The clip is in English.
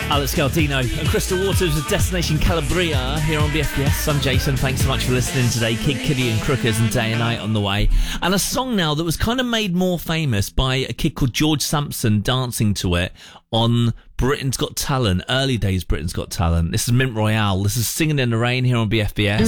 Alex Galdino and Crystal Waters with Destination Calabria here on BFBS. I'm Jason. Thanks so much for listening today. Kid Cudi and Crookers and Day and Night on the way. And a song now that was kind of made more famous by a kid called George Sampson dancing to it on Britain's Got Talent. Early days Britain's Got Talent. This is Mint Royale. This is Singing in the Rain here on BFBS.